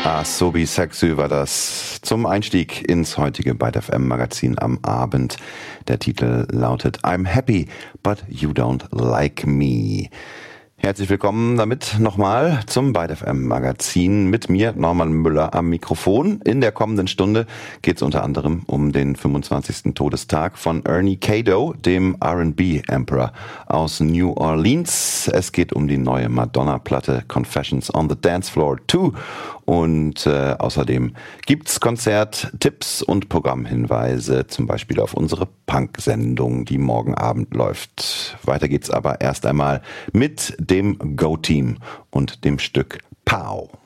So wie sexy war das zum Einstieg ins heutige Byte FM Magazin am Abend. Der Titel lautet I'm happy, but you don't like me. Herzlich willkommen damit nochmal zum Byte FM Magazin mit mir, Norman Müller, am Mikrofon. In der kommenden Stunde geht es unter anderem um den 25. Todestag von Ernie Cado, dem R&B Emperor aus New Orleans. Es geht um die neue Madonna-Platte Confessions on the Dance Floor 2 und außerdem gibt's Konzerttipps und Programmhinweise, zum Beispiel auf unsere Punk-Sendung, die morgen Abend läuft. Weiter geht's aber erst einmal mit dem Go-Team und dem Stück Pow.